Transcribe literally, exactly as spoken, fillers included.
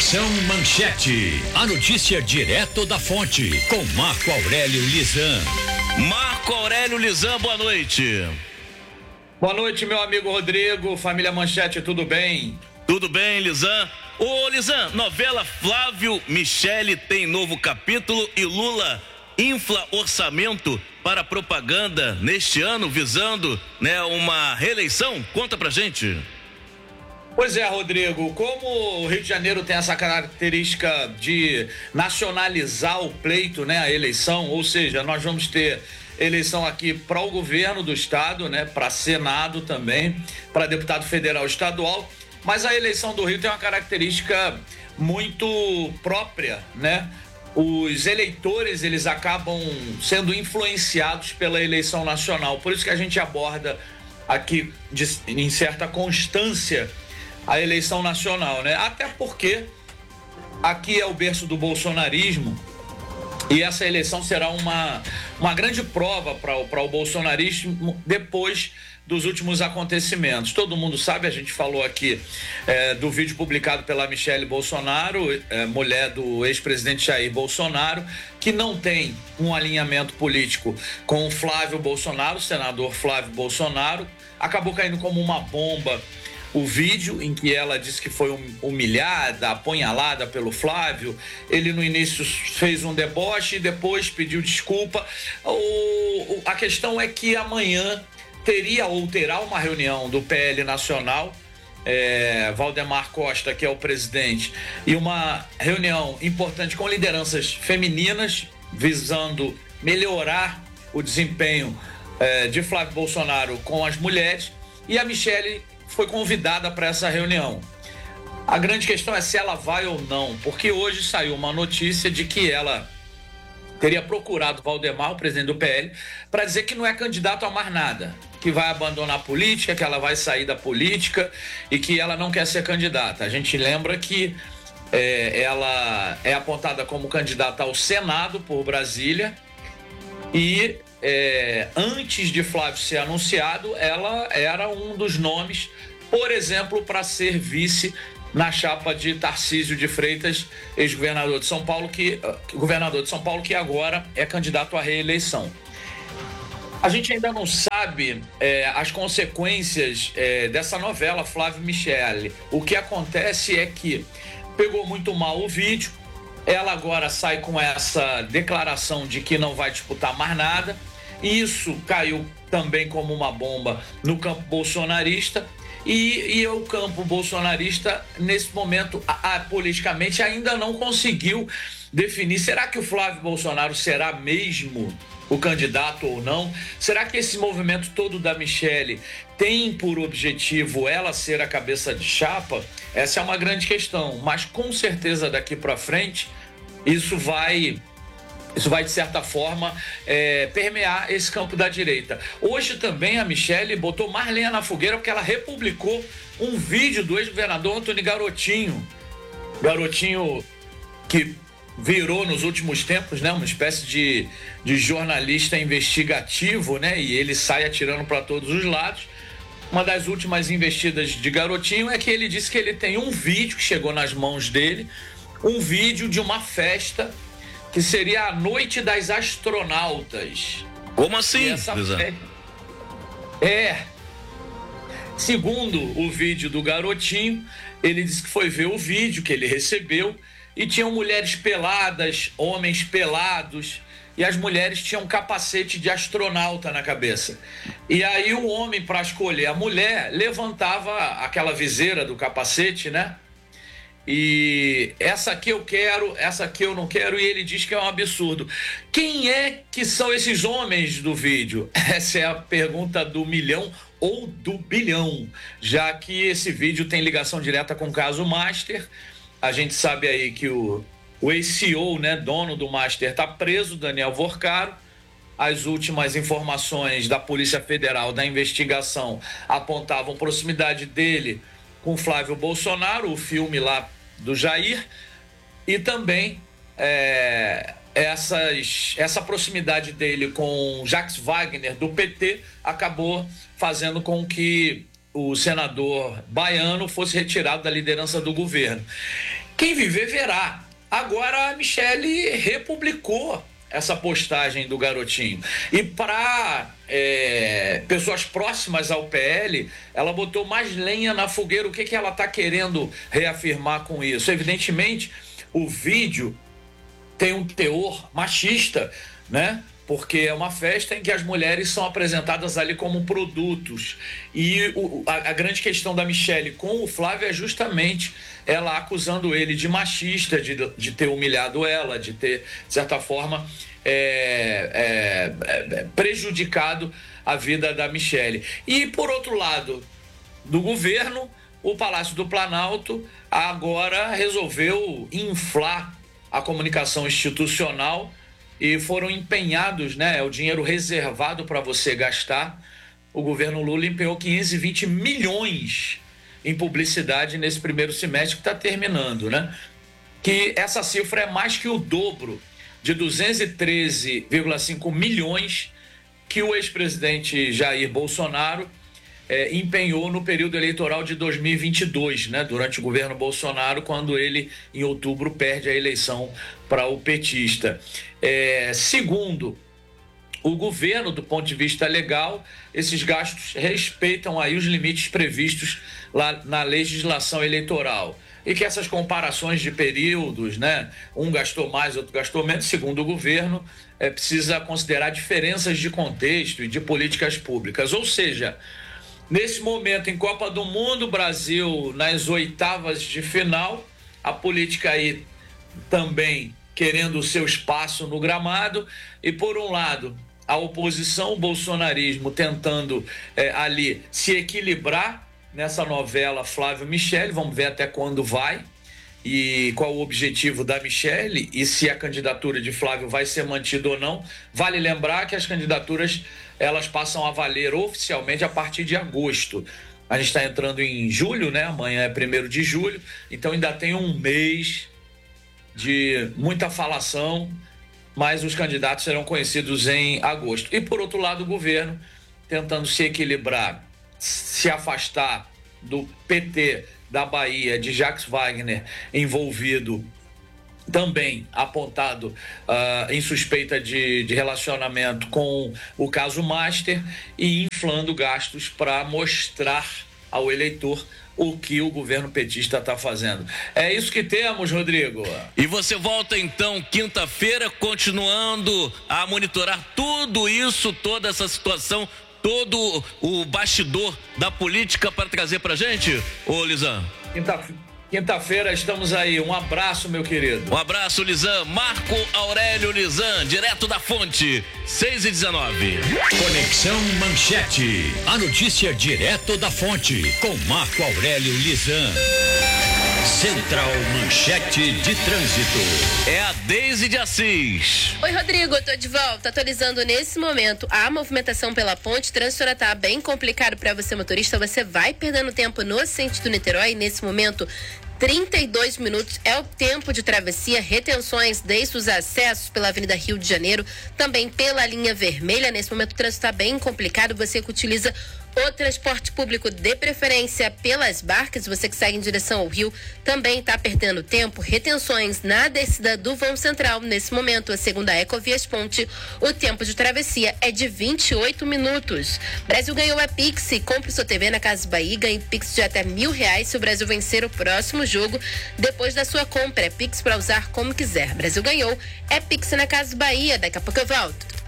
Operação Manchete. A notícia direto da fonte, com Marco Aurélio Lisan. Marco Aurélio Lisan, boa noite. Boa noite, meu amigo Rodrigo, família Manchete, tudo bem? Tudo bem, Lisan? Ô, Lisan, novela Flávio Michele tem novo capítulo e Lula infla orçamento para propaganda neste ano, visando, né, uma reeleição? Conta pra gente. Pois é, Rodrigo, como o Rio de Janeiro tem essa característica de nacionalizar o pleito, né, a eleição, ou seja, nós vamos ter eleição aqui para o governo do estado, né, para Senado também, para deputado federal estadual, mas a eleição do Rio tem uma característica muito própria, né? Os eleitores, eles acabam sendo influenciados pela eleição nacional, por isso que a gente aborda aqui de, em certa constância a eleição nacional, né? Até porque aqui é o berço do bolsonarismo e essa eleição será uma, uma grande prova para o bolsonarismo depois dos últimos acontecimentos. Todo mundo sabe, a gente falou aqui é, do vídeo publicado pela Michele Bolsonaro, é, mulher do ex-presidente Jair Bolsonaro, que não tem um alinhamento político com o Flávio Bolsonaro, o senador Flávio Bolsonaro. Acabou caindo como uma bomba o vídeo em que ela disse que foi humilhada, apunhalada pelo Flávio. Ele no início fez um deboche e depois pediu desculpa. O, a questão é que amanhã teria ou terá uma reunião do P L Nacional, é, Valdemar Costa, que é o presidente, e uma reunião importante com lideranças femininas, visando melhorar o desempenho é, de Flávio Bolsonaro com as mulheres, e a Michele foi convidada para essa reunião. A grande questão é se ela vai ou não, porque hoje saiu uma notícia de que ela teria procurado Valdemar, o presidente do P L, para dizer que não é candidato a mais nada, que vai abandonar a política, que ela vai sair da política e que ela não quer ser candidata. A gente lembra que é, ela é apontada como candidata ao Senado por Brasília e é, antes de Flávio ser anunciado, ela era um dos nomes, por exemplo, para ser vice na chapa de Tarcísio de Freitas, ex-governador de São Paulo, que governador de São Paulo, que agora é candidato à reeleição. A gente ainda não sabe é, as consequências é, dessa novela Flávio Michele. O que acontece é que pegou muito mal o vídeo, ela agora sai com essa declaração de que não vai disputar mais nada. Isso caiu também como uma bomba no campo bolsonarista. E, e o campo bolsonarista, nesse momento, a, a, politicamente, ainda não conseguiu definir. Será que o Flávio Bolsonaro será mesmo o candidato ou não? Será que esse movimento todo da Michele tem por objetivo ela ser a cabeça de chapa? Essa é uma grande questão, mas com certeza daqui para frente isso vai... Isso vai, de certa forma, é, permear esse campo da direita. Hoje também a Michele botou mais lenha na fogueira porque ela republicou um vídeo do ex-governador Antônio Garotinho. Garotinho que virou nos últimos tempos, né, uma espécie de, de jornalista investigativo, né, e ele sai atirando para todos os lados. Uma das últimas investidas de Garotinho é que ele disse que ele tem um vídeo que chegou nas mãos dele, um vídeo de uma festa que seria a Noite das Astronautas. Como assim? Essa fe... É. Segundo o vídeo do Garotinho, ele disse que foi ver o vídeo que ele recebeu e tinham mulheres peladas, homens pelados, e as mulheres tinham capacete de astronauta na cabeça. E aí o homem, para escolher a mulher, levantava aquela viseira do capacete, né? E essa aqui eu quero, essa aqui eu não quero, e ele diz que é um absurdo. Quem é que são esses homens do vídeo? Essa é a pergunta do milhão ou do bilhão, já que esse vídeo tem ligação direta com o caso Master. A gente sabe aí que o, o ex-C E O, né, dono do Master, está preso, Daniel Vorcaro. As últimas informações da Polícia Federal da investigação apontavam proximidade dele com Flávio Bolsonaro, o filme lá do Jair, e também é, essas, essa proximidade dele com Jacques Wagner, do P T, acabou fazendo com que o senador baiano fosse retirado da liderança do governo. Quem viver verá. Agora a Michele republicou essa postagem do garotinho. E para é, pessoas próximas ao P L, ela botou mais lenha na fogueira. O que, que ela está querendo reafirmar com isso? Evidentemente, o vídeo tem um teor machista, né? Porque é uma festa em que as mulheres são apresentadas ali como produtos. E o, a, a grande questão da Michele com o Flávio é justamente ela acusando ele de machista, de, de ter humilhado ela, de ter, de certa forma, é, é, é, prejudicado a vida da Michele. E, por outro lado, do governo, o Palácio do Planalto agora resolveu inflar a comunicação institucional e foram empenhados, né, é o dinheiro reservado para você gastar. O governo Lula empenhou quinhentos e vinte milhões em publicidade nesse primeiro semestre que está terminando, né? Que essa cifra é mais que o dobro de duzentos e treze vírgula cinco milhões que o ex-presidente Jair Bolsonaro é, empenhou no período eleitoral de dois mil e vinte e dois, né? Durante o governo Bolsonaro, quando ele, em outubro, perde a eleição para o petista. É, segundo o governo, do ponto de vista legal, esses gastos respeitam aí os limites previstos lá na legislação eleitoral. E que essas comparações de períodos, né, um gastou mais, outro gastou menos, segundo o governo, é, precisa considerar diferenças de contexto e de políticas públicas. Ou seja, nesse momento, em Copa do Mundo, Brasil nas oitavas de final, a política aí também querendo o seu espaço no gramado, e por um lado, a oposição, o bolsonarismo tentando é, ali se equilibrar nessa novela Flávio Michele. Vamos ver até quando vai e qual o objetivo da Michele e se a candidatura de Flávio vai ser mantida ou não. Vale lembrar que as candidaturas elas passam a valer oficialmente a partir de agosto. A gente está entrando em julho, né? Amanhã é primeiro de julho, então ainda tem um mês de muita falação, mas os candidatos serão conhecidos em agosto. E por outro lado, o governo tentando se equilibrar, se afastar do P T da Bahia, de Jacques Wagner, envolvido, também apontado uh, em suspeita de, de relacionamento com o caso Master, e inflando gastos para mostrar ao eleitor o que o governo petista está fazendo. É isso que temos, Rodrigo. E você volta então quinta-feira, continuando a monitorar tudo isso, toda essa situação, todo o bastidor da política para trazer pra gente, ô Lisan? Quinta-feira. Quinta-feira estamos aí. Um abraço, meu querido. Um abraço, Lisan. Marco Aurélio Lisan, direto da Fonte, seis e dezenove. Conexão Manchete. A notícia direto da Fonte, com Marco Aurélio Lisan. Central Manchete de Trânsito. É a Deise de Assis. Oi, Rodrigo, eu tô de volta. Atualizando nesse momento a movimentação pela ponte. O trânsito tá bem complicado para você, motorista. Você vai perdendo tempo no sentido Niterói. Nesse momento, trinta e dois minutos é o tempo de travessia. Retenções desde os acessos pela Avenida Rio de Janeiro, também pela linha vermelha. Nesse momento o trânsito está bem complicado. Você que utiliza o transporte público, de preferência pelas barcas, você que segue em direção ao Rio, também está perdendo tempo. Retenções na descida do vão central. Nesse momento, a segunda Ecovias Ponte, o tempo de travessia é de vinte e oito minutos. Brasil ganhou a Pix. Compre sua T V na Casa Bahia, ganhe Pix de até mil reais se o Brasil vencer o próximo jogo depois da sua compra. É Pix para usar como quiser. Brasil ganhou, é Pix na Casa Bahia. Daqui a pouco eu volto.